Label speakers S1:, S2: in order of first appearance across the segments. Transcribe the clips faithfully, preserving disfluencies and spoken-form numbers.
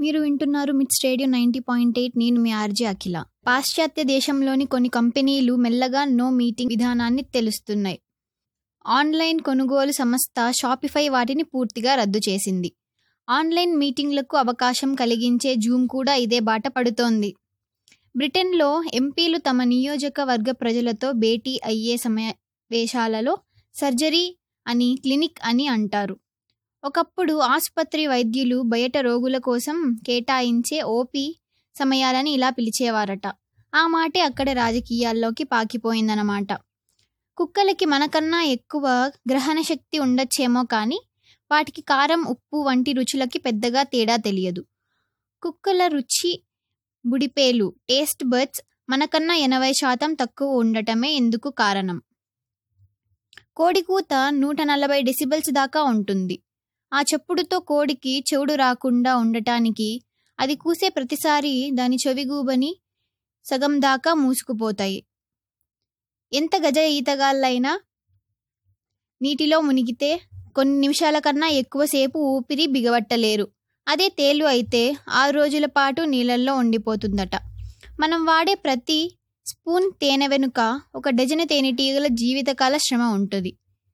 S1: మీరు వింటున్నారు మిట్స్ రేడియో నైంటీ పాయింట్ ఎయిట్. నేను మీ ఆర్జే అఖిల. పాశ్చాత్య దేశంలోని కొన్ని కంపెనీలు మెల్లగా నో మీటింగ్ విధానాన్ని తెలుస్తున్నాయి. ఆన్లైన్ కొనుగోలు సంస్థ షాపిఫై వాటిని పూర్తిగా రద్దు చేసింది. ఆన్లైన్ మీటింగ్లకు అవకాశం కలిగించే జూమ్ కూడా ఇదే బాట పడుతోంది. బ్రిటన్లో ఎంపీలు తమ నియోజకవర్గ ప్రజలతో భేటీ అయ్యే సమావేశాలలో సర్జరీ అని, క్లినిక్ అని అంటారు. ఒకప్పుడు ఆసుపత్రి వైద్యులు బయట రోగుల కోసం కేటాయించే ఓపీ సమయాలని ఇలా పిలిచేవారట. ఆ మాటే అక్కడ రాజకీయాల్లోకి పాకిపోయిందన్నమాట. కుక్కలకి మనకన్నా ఎక్కువ గ్రహణ శక్తి ఉండొచ్చేమో కానీ వాటికి కారం, ఉప్పు వంటి రుచులకి పెద్దగా తేడా తెలియదు. కుక్కల రుచి బుడిపేలు టేస్ట్ బడ్స్ మనకన్నా ఎనభై శాతం తక్కువ ఉండటమే ఇందుకు కారణం. కోడి కూత నూట నలభై డెసిబెల్స్ దాకా ఉంటుంది. ఆ చెప్పుడుతో కోడికి చెవుడు రాకుండా ఉండటానికి అది కూసే ప్రతిసారి దాని చెవిగూబని సగం దాకా మూసుకుపోతాయి. ఎంత గజ ఈతగాళ్ళైనా నీటిలో మునిగితే కొన్ని నిమిషాల కన్నా ఎక్కువసేపు ఊపిరి బిగబట్టలేరు. అదే తేలు అయితే ఆరు రోజుల పాటు నీళ్ళల్లో ఉండిపోతుందట. మనం వాడే ప్రతి స్పూన్ తేనె వెనుక ఒక డజను తేనెటీగల జీవితకాల శ్రమ ఉంటుంది.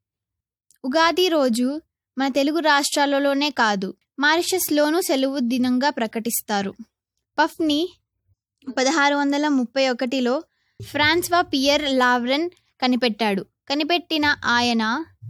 S1: ఉగాది రోజు మన తెలుగు రాష్ట్రాలలోనే కాదు, మారిషస్లోనూ సెలవు దినంగా ప్రకటిస్తారు. పఫ్ని పదహారు వందల ముప్పై ఒకటిలో ఫ్రాన్స్వా పియర్ లావ్రెన్ కనిపెట్టాడు. కనిపెట్టిన ఆయన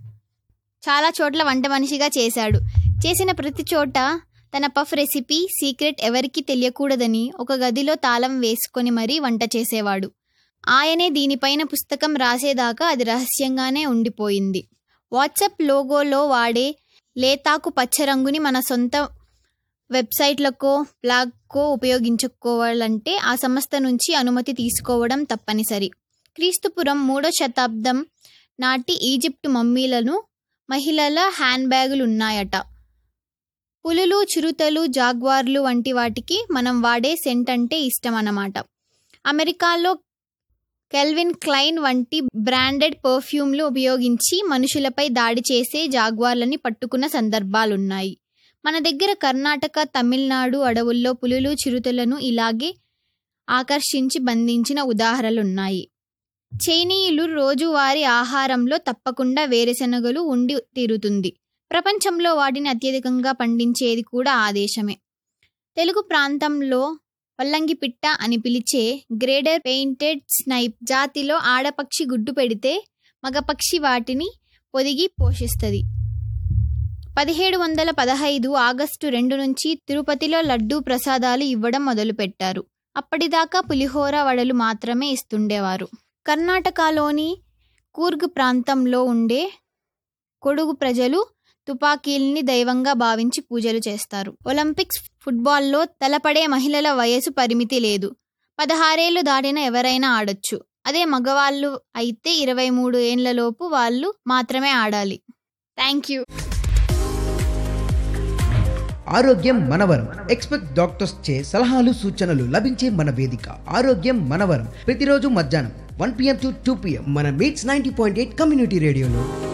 S1: చాలా చోట్ల వంట మనిషిగా చేశాడు. చేసిన ప్రతి చోట తన పఫ్ రెసిపీ సీక్రెట్ ఎవరికీ తెలియకూడదని ఒక గదిలో తాళం వేసుకొని మరీ వంట చేసేవాడు. ఆయనే దీనిపైన పుస్తకం రాసేదాకా అది రహస్యంగానే ఉండిపోయింది. వాట్సాప్ లోగోలో వాడే లేతాకు పచ్చ రంగుని మన సొంత వెబ్సైట్లకో బ్లాగ్కో ఉపయోగించుకోవాలంటే ఆ సంస్థ నుంచి అనుమతి తీసుకోవడం తప్పనిసరి. క్రీస్తుపురం మూడో శతాబ్దం నాటి ఈజిప్టు మమ్మీలను మహిళల హ్యాండ్ బ్యాగులున్నాయట. పులులు, చిరుతలు, జాగ్వార్లు వంటి వాటికి మనం వాడే సెంట్ అంటే ఇష్టం అన్నమాట. అమెరికాలో కెల్విన్ క్లైన్ వంటి బ్రాండెడ్ పర్ఫ్యూమ్లు ఉపయోగించి మనుషులపై దాడి చేసే జాగ్వార్లని పట్టుకున్న సందర్భాలున్నాయి. మన దగ్గర కర్ణాటక, తమిళనాడు అడవుల్లో పులులు, చిరుతలను ఇలాగే ఆకర్షించి బంధించిన ఉదాహరణలున్నాయి. చైనీయులు రోజువారీ ఆహారంలో తప్పకుండా వేరుశెనగలు ఉండి తీరుతుంది. ప్రపంచంలో వాటిని అత్యధికంగా పండించేది కూడా ఆ దేశమే. తెలుగు ప్రాంతంలో వల్లంగిపిట్ట అని పిలిచే గ్రేడర్ పెయింటెడ్ స్నైప్ జాతిలో ఆడపక్షి గుడ్డు పెడితే మగపక్షి వాటిని పొదిగి పోషిస్తుంది. పదిహేడు వందల పదహైదు ఆగస్టు రెండు నుంచి తిరుపతిలో లడ్డూ ప్రసాదాలు ఇవ్వడం మొదలుపెట్టారు. అప్పటిదాకా పులిహోర, వడలు మాత్రమే ఇస్తుండేవారు. కర్ణాటకలోని కూర్గ్ ప్రాంతంలో ఉండే కొడుగు ప్రజలు తుపాకీల్ని దైవంగా భావించి పూజలు చేస్తారు. ఒలింపిక్స్ ఫుట్బాల్లో తలపడే మహిళల వయసు పరిమితి లేదు. పదహారేళ్లు దాటిన ఎవరైనా ఆడొచ్చు. అదే మగవాళ్ళు అయితే ఇరవై మూడు ఏళ్లలోపు వాళ్ళు మాత్రమే ఆడాలి. Thank you.
S2: ఆరోగ్యం మనవరం. ఎక్స్పెక్ట్ డాక్టర్స్ చే సలహాలు, సూచనలు లభించే మన వేదిక ఆరోగ్యం మనవరం. ప్రతిరోజు మధ్యాహ్నం one PM to two PM మన meets ninety point eight community రేడియోలో.